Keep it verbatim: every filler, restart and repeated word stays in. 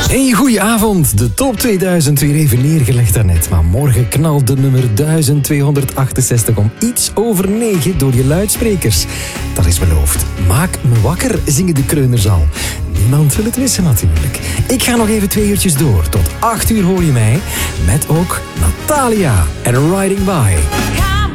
Hey, goedenavond. De top tweeduizend weer even neergelegd daarnet. Maar morgen knalt de nummer duizend tweehonderdachtenzestig om iets over negen door je luidsprekers. Dat is beloofd. Maak me wakker, zingen de kreuners al. Niemand wil het missen natuurlijk. Ik ga nog even twee uurtjes door. Tot acht uur hoor je mij. Met ook Natalia en Riding By.